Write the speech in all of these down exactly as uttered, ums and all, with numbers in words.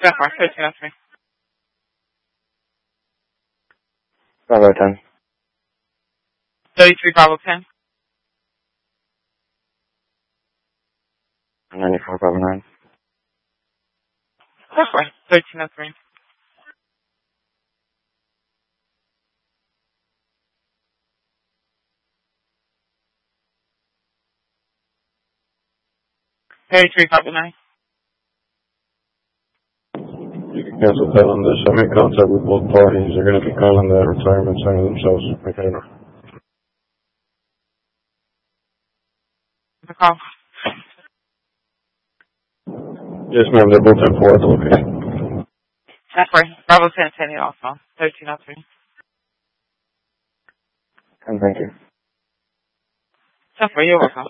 far, thirteen oh three. Bravo ten. thirty-three Bravo ten. ninety-four Bravo nine. Go for it, thirteen oh three. thirty-three Bravo nine. Cancel tell them this. I make contact with both parties. They're going to be calling the retirement center themselves. Okay. The call. Yes, ma'am. They're both at fourth. Okay. That's right. Bravo ten, ten also. thirteen oh three. And thank you. That's right. You're welcome.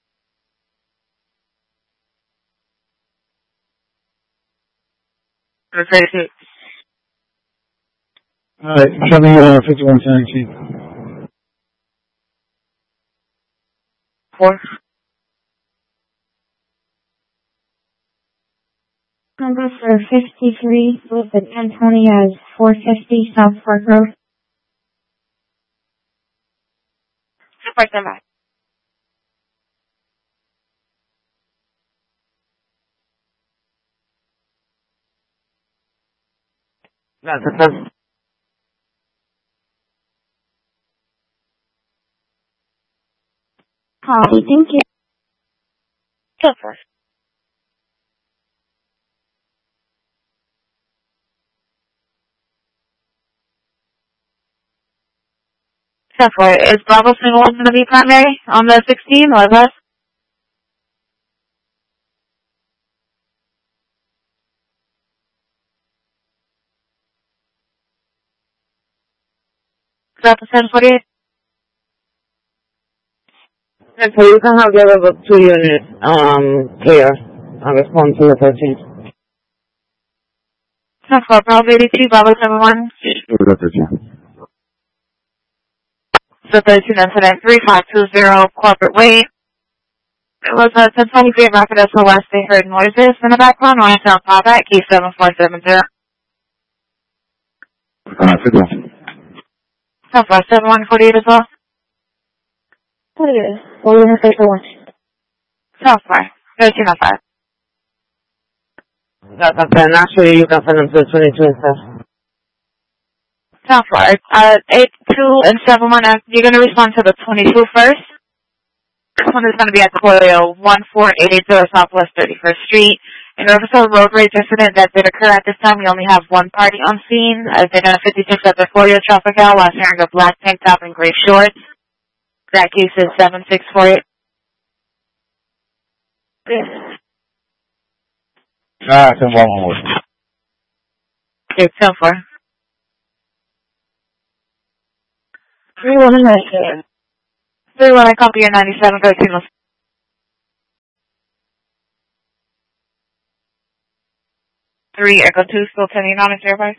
thirty-two. All right, show me uh, fifty-one seventeen. Four. Number for fifty-three with the Antonia's four fifty South Park Road. Right there, back. That's the first. Copy, thank you. Go for it. That's right. Is Bravo single one going to be primary on the sixteen or less? Is that the ten forty-eight? And so you can have the other two units um, here on response to the thirteen. That's for Bravo eighty-two, Bravo seven one. The thirteen incident, three five two zero Corporate Way. It was a ten twenty-three Rapid S O S. They heard noises in the background. I want to tell Pop key seven four seven zero. Uh, signal. South West seven one forty-eight as well. What it is? What are you going to say for one? South West, thirteen oh five. That's okay. Actually, you can send them to the twenty-two instead. South West, uh, eight two and seven one. You're going to respond to the twenty-two first. This one is going to be at the Polio one four eight eight zero Southwest thirty-first Street. In reference to a road rage incident that did occur at this time, we only have one party on scene. As they done a fifty-six at the Polio traffic out while wearing a black tank top and gray shorts. That case is seven six four eight. Ah, ten one one. Okay, ten four. three one nine. three one, I copy your ninety-seven thirteen. three Echo two, still sending on its airways.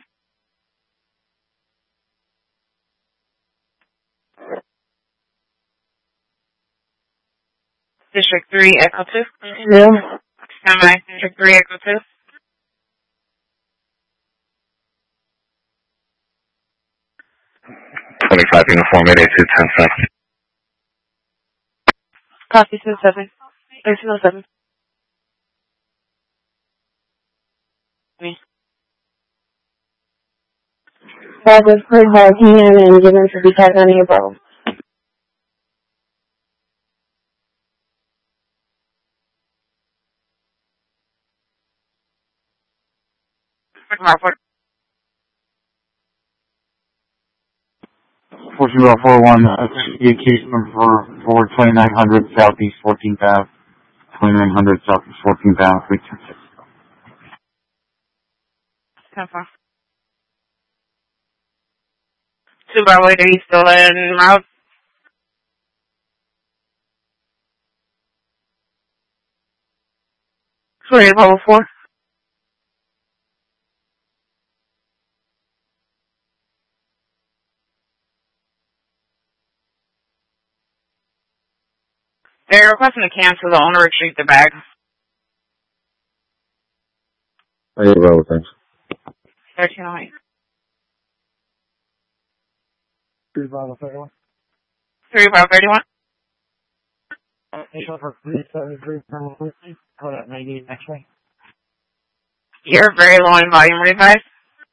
District three Echo two. Yeah. Stand by. District three Echo two. twenty-five uniform eight eight two ten seven. Copy two seven. thirteen oh seven. Me. That was pretty hard hand and given to be tagged on your bro. Report. four zero four one, uh, case number for twenty-nine hundred Southeast fourteenth Avenue. twenty-nine hundred Southeast fourteenth Avenue, three ten six. ten four. Two Bravo eight, are you still in route? Sorry, Bravo four. They're requesting to cancel. The owner retrieved the bag. Hey, Bravo, thanks. thirteen oh eight. three Bravo thirty-one. three Bravo thirty-one. Initial for three seventy-three, Terminal fifty, code at ninety-eight X-ray. You're very low in volume, revise.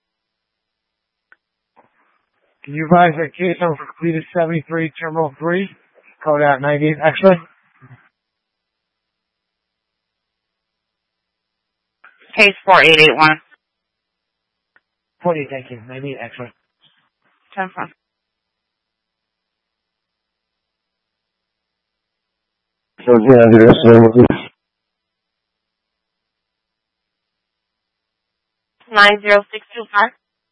Can you advise that case number for completed seventy-three, Terminal three, code at ninety-eight X-ray? Case four eight eight one. forty, thank you, ninety-eight X-ray. ten four. So, yeah, the rest of them will be nine zero six two five.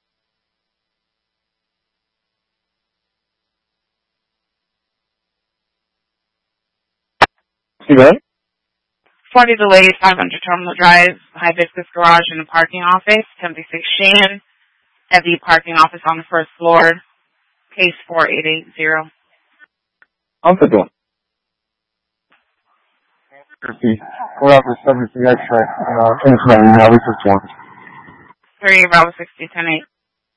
See that? forty the ladies, five hundred Terminal Drive, Hibiscus Garage in the parking office, seventy-six Shan, at the parking office on the first floor, case four eight eight zero. On the door. fifty. We're out for seventy-three X-ray. Uh, incoming, now we just one. three Bravo sixty, ten eight.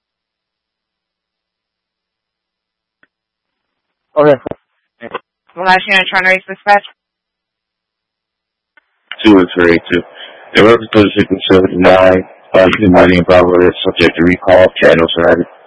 Okay. Last unit trying to reach dispatch. two and three two. The road is seventy-nine, uh, good morning, Bravo, subject to recall, channel surrounded.